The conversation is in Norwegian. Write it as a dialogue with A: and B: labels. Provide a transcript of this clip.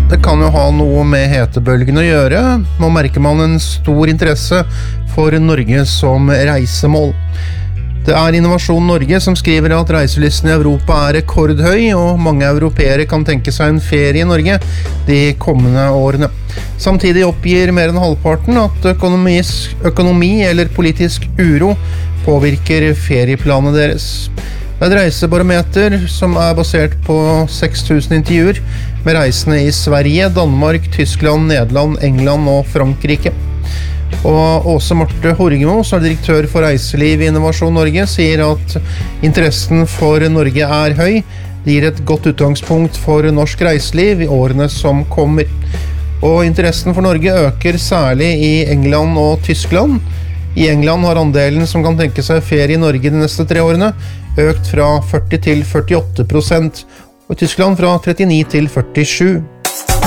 A: Det kan jo ha noe med hetebølgen å gjøre. Nå merker man en stor interesse for Norge som reisemål. Det Innovasjon Norge som skriver at reiselysten i Europa rekordhøy, og mange europeere kan tenke seg en ferie i Norge de kommende årene. Samtidig oppgir mer enn halvparten at økonomi eller politisk uro påvirker ferieplanene deres. Det et reisebarometer som basert på 6000 intervjuer med reisende i Sverige, Danmark, Tyskland, Nederland, England og Frankrike. Og Åse Marte Horgemo, som direktør for reiseliv i Innovasjon Norge, sier at interessen for Norge høy. Det gir et godt utgangspunkt for norsk reiseliv i årene som kommer. Og interessen for Norge øker særlig i England og Tyskland. I England har andelen som kan tenke seg ferie i Norge de neste 3 årene økt fra 40 til 48%, og i Tyskland fra 39 til 47%.